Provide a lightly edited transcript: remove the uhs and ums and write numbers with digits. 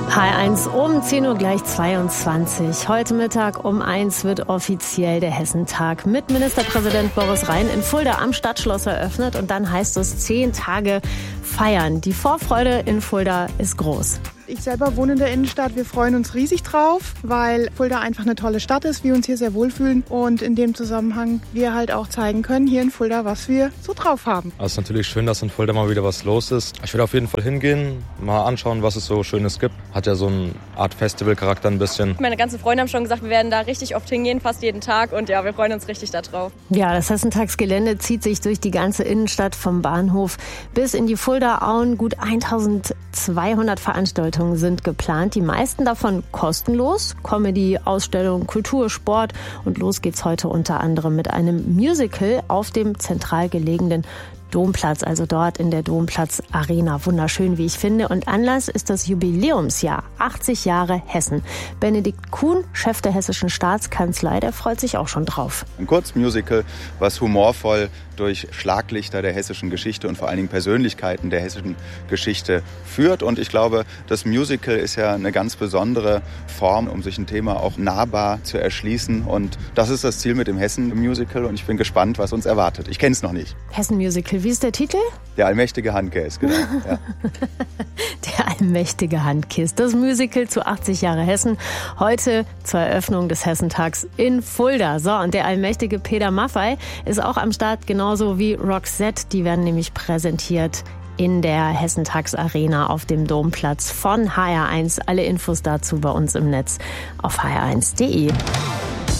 H1 um 10 Uhr gleich 22. Heute Mittag um 1 wird offiziell der Hessentag mit Ministerpräsident Boris Rhein in Fulda am Stadtschloss eröffnet. Und dann heißt es 10 Tage feiern. Die Vorfreude in Fulda ist groß. Ich selber wohne in der Innenstadt. Wir freuen uns riesig drauf, weil Fulda einfach eine tolle Stadt ist, wir uns hier sehr wohlfühlen und in dem Zusammenhang wir halt auch zeigen können hier in Fulda, was wir so drauf haben. Es ist natürlich schön, dass in Fulda mal wieder was los ist. Ich will auf jeden Fall hingehen, mal anschauen, was es so Schönes gibt. Hat ja so eine Art Festivalcharakter ein bisschen. Meine ganzen Freunde haben schon gesagt, wir werden da richtig oft hingehen, fast jeden Tag. Und ja, wir freuen uns richtig da drauf. Ja, das Hessentagsgelände zieht sich durch die ganze Innenstadt vom Bahnhof bis in die Fulda-Auen. Gut 1200 Veranstaltungen sind geplant. Die meisten davon kostenlos. Comedy, Ausstellung, Kultur, Sport. Und los geht's heute unter anderem mit einem Musical auf dem zentral gelegenen Domplatz, also dort in der Domplatz Arena. Wunderschön, wie ich finde. Und Anlass ist das Jubiläumsjahr, 80 Jahre Hessen. Benedikt Kuhn, Chef der Hessischen Staatskanzlei, der freut sich auch schon drauf. Ein Kurzmusical, was humorvoll durch Schlaglichter der hessischen Geschichte und vor allen Dingen Persönlichkeiten der hessischen Geschichte führt. Und ich glaube, das Musical ist ja eine ganz besondere Form, um sich ein Thema auch nahbar zu erschließen. Und das ist das Ziel mit dem Hessen-Musical. Und ich bin gespannt, was uns erwartet. Ich kenne es noch nicht. Hessen-Musical, wie ist der Titel? Der allmächtige Handkäse, genau. Ja. Der allmächtige Handkäse. Das Musical zu 80 Jahre Hessen. Heute zur Eröffnung des Hessentags in Fulda. So, und der allmächtige Peter Maffay ist auch am Start, genauso wie Roxette. Die werden nämlich präsentiert in der Hessentagsarena auf dem Domplatz von HR1. Alle Infos dazu bei uns im Netz auf hr1.de.